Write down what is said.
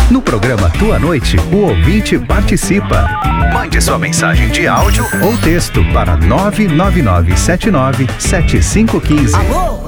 No programa Tua Noite, o ouvinte participa. Mande sua mensagem de áudio ou texto para 999797515. Alô?